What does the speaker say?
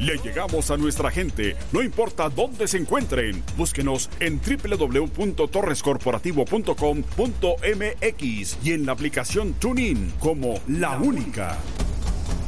Le llegamos a nuestra gente, no importa dónde se encuentren. Búsquenos en www.torrescorporativo.com.mx y en la aplicación TuneIn como La Única.